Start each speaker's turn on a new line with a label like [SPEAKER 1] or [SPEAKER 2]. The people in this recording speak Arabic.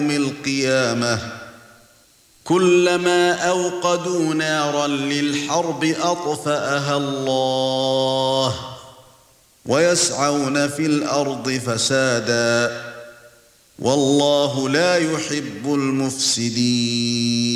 [SPEAKER 1] القيامة كلما أوقدوا نارا للحرب أطفأها الله ويسعون في الأرض فسادا والله لا يحب المفسدين